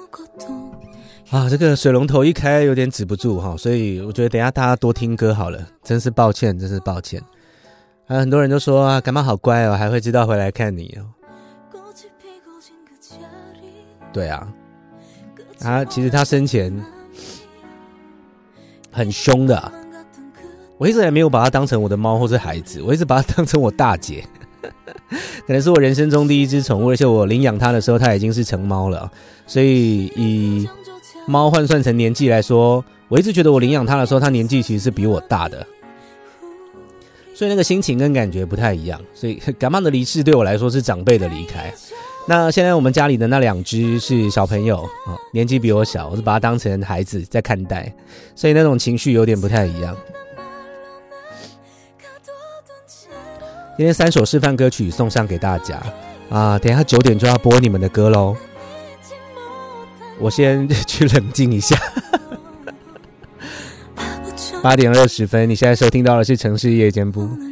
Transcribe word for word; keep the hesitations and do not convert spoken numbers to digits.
啊，这个水龙头一开有点止不住哈，所以我觉得等一下大家多听歌好了，真是抱歉，真是抱歉。还有很多人都说啊，干妈好乖哦，还会知道回来看你哦。对啊，他其实他生前很凶的、啊，我一直也没有把他当成我的猫或是孩子，我一直把他当成我大姐。可能是我人生中第一只宠物，而且我领养它的时候它已经是成猫了，所以以猫换算成年纪来说，我一直觉得我领养它的时候它年纪其实是比我大的，所以那个心情跟感觉不太一样，所以干妈的离世对我来说是长辈的离开。那现在我们家里的那两只是小朋友、哦、年纪比我小，我是把它当成孩子在看待，所以那种情绪有点不太一样。今天三首示范歌曲送上给大家啊！等一下九点就要播你们的歌咯，我先去冷静一下。八点二十分，你现在收听到的是城市夜间部。